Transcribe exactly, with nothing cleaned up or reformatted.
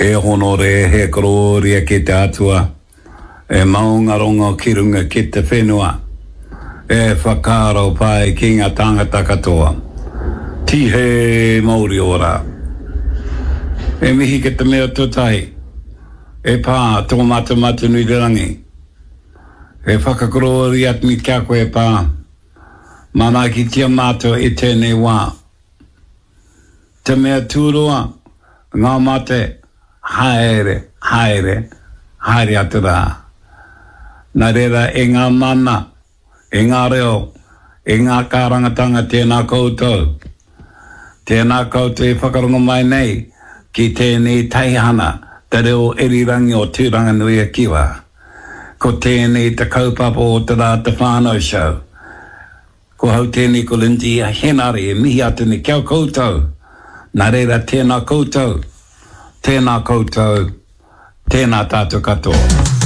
E honore he kororia ki te atua. E maungarongo ki runga ki te whenua. E whakaro pai ki ngā tangata katoa. Tihe mauri ora. E mihi ke te mea tutai. E pā tō mata mata nui te rangi. E whakakorori at mi kia koe pā. Mana ki tia mātua e tēnei wā. Te mea tūroa, ngā mate, haere, haere, haere atu rā. Nā reira e ngā mana, e ngā reo, e ngā kārangatanga tēnā koutou. Tēnā koutou e whakarongo mai nei, ki tēnei taihana, te reo erirangi o tūranga nui a kiwa. Ko tēnei te kaupapa o te rā te whānau show. Ko hau tēnei ko Lindy a henare e mihi atu ni kia koutou. Nā reira tēnā koutou, tēnā koutou, tēnā tātou katoa.